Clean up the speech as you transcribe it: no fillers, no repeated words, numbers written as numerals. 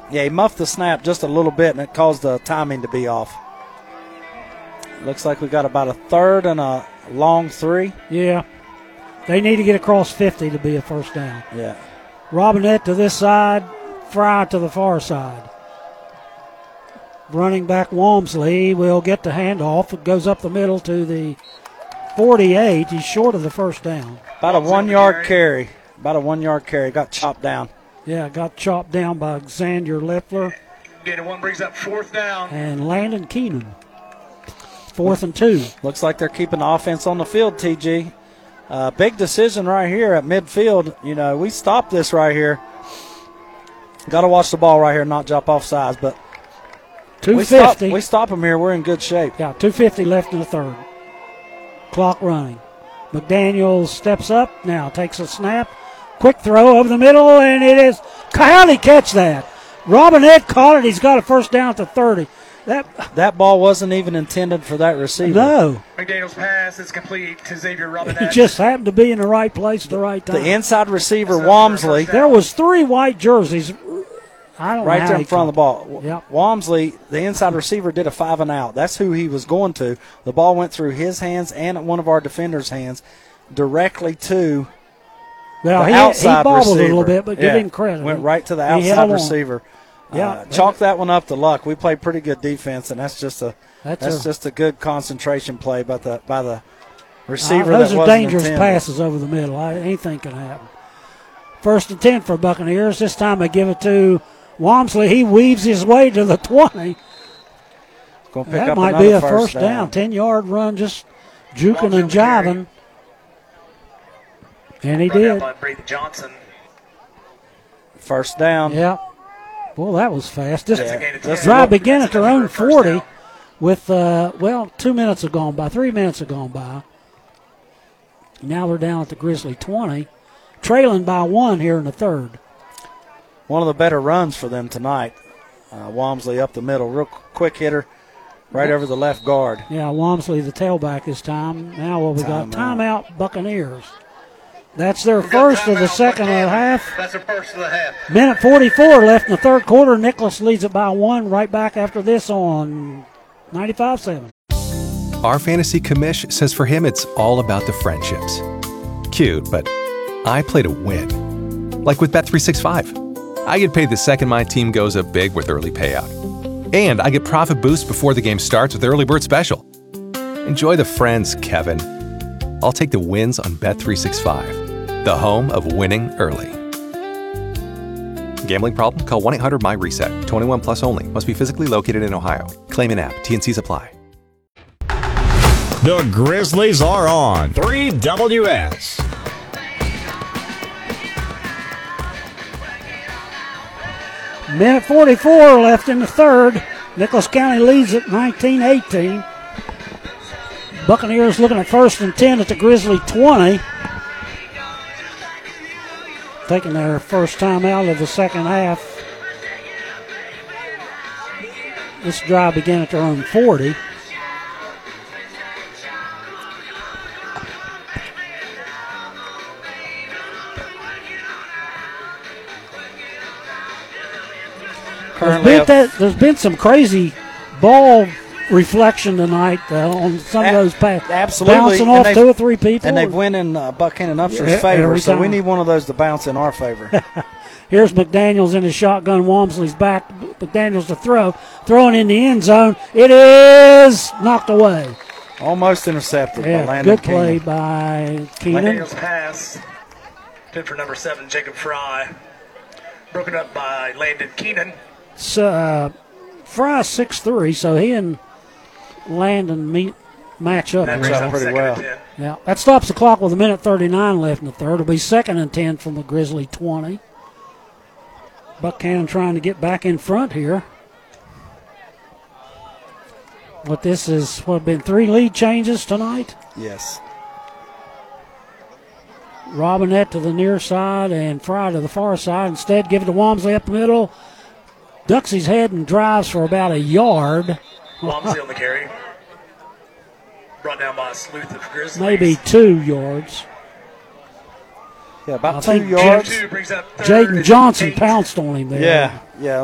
Yeah, he muffed the snap just a little bit, and it caused the timing to be off. Looks like we got about a third and a long 3. Yeah. They need to get across 50 to be a first down. Yeah. Robinette to this side, Fry to the far side. Running back Walmsley will get the handoff. It goes up the middle to the 48. He's short of the first down. About a 1 yard carry. Got chopped down. Yeah, got chopped down by Xander Leffler. Gain of 1 brings up 4th down. And Landon Keenan. 4th and 2. Looks like they're keeping the offense on the field, TG. Big decision right here at midfield. You know, we stopped this right here. Got to watch the ball right here and not drop off sides. But 250. We stop them here. We're in good shape. Yeah, 250 left in the third. Clock running. McDaniels steps up now, takes a snap. Quick throw over the middle, and it is. How'd he catch that? Robinette caught it. He's got a first down at the 30. That ball wasn't even intended for that receiver. No. McDaniel's pass is complete to Xavier Robinette. He just happened to be in the right place at the right time. The inside receiver, Walmsley. There was 3 white jerseys. I don't know right how there in he front of the ball. Yep. Walmsley, the inside receiver, did a 5 and out. That's who he was going to. The ball went through his hands and one of our defenders' hands directly to the outside he bobbled receiver. a little bit, but give him credit. Went right to the outside receiver. Chalk that one up to luck. We played pretty good defense, and that's just a good concentration play by the receiver. Those are dangerous intended. passes over the middle. Anything can happen. 1st and 10 for Buccaneers. This time they give it to Walmsley. He weaves his way to the 20. That might be a first down. 10-yard run, just juking and jiving. And he did. Johnson. First down. Yeah. Well, that was fast. This drive began at their own 40 with, 2 minutes have gone by, 3 minutes have gone by. Now they're down at the Grizzly 20, trailing by 1 here in the third. One of the better runs for them tonight. Walmsley up the middle, real quick hitter, right over the left guard. Yeah, Walmsley the tailback this time. Now what we got? Timeout Buccaneers. That's their first of the second half. That's their first of the half. Minute 44 left in the third quarter. Nicholas leads it by 1 right back after this on 95-7. Our fantasy commish says for him it's all about the friendships. Cute, but I play to win. Like with Bet365. I get paid the second my team goes up big with early payout. And I get profit boost before the game starts with Early Bird Special. Enjoy the friends, Kevin. I'll take the wins on Bet365. The home of winning early. Gambling problem? Call 1-800-MY-RESET. 21 plus only. Must be physically located in Ohio. Claim in app. T&Cs apply. The Grizzlies are on 3WS. Minute 44 left in the third. Nicholas County leads at 19-18. Buccaneers looking at 1st and 10 at the Grizzly 20. Taking their first time out of the second half. This drive began at their own 40. There's been some crazy ball reflection tonight on some of those passes. Absolutely. Bouncing off 2 or 3 people. And they've went in Buchanan Upsher's favor, so we need one of those to bounce in our favor. Here's McDaniels in his shotgun. Walmsley's back. McDaniels to throw. Throwing in the end zone. It is knocked away. Almost intercepted by Landon good play by Keenan. McDaniels pass. Good for number 7, Jacob Fry. Broken up by Landon Keenan. So, Fry 6'3", so he and Landon match up pretty well. Yeah, that stops the clock with 1:39 left in the third. It'll be 2nd and 10 from the Grizzly 20. Buchanan trying to get back in front here. But this is been 3 lead changes tonight. Yes. Robinette to the near side and Fry to the far side. Instead, give it to Walmsley up the middle. Ducks his head and drives for about a yard. Walmsley on the carry. Brought down by a sleuth of Grizzlies. Maybe 2 yards. Yeah, about 2 yards. Jaden Johnson pounced on him there. Yeah.